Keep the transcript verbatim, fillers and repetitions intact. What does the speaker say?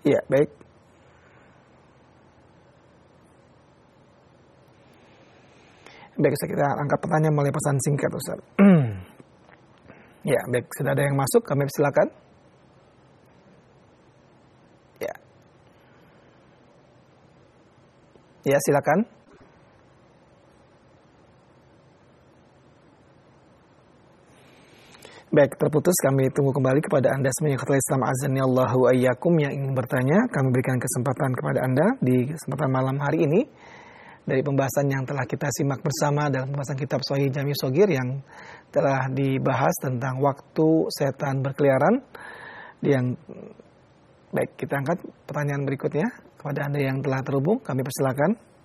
Iya, baik. Baik, kita angkat pertanyaan melalui pesan singkat, Ustaz. Ya, baik. Sudah ada yang masuk, kami silakan. Ya. Ya, silakan. Baik, terputus, kami tunggu kembali kepada Anda semuanya ikhwatal Islam azani Allahu ayyakum yang ingin bertanya. Kami berikan kesempatan kepada Anda di kesempatan malam hari ini dari pembahasan yang telah kita simak bersama dalam pembahasan kitab Shahih Jami Shogir yang telah dibahas tentang waktu setan berkeliaran. Yang baik, kita angkat pertanyaan berikutnya kepada Anda yang telah terhubung, kami persilakan.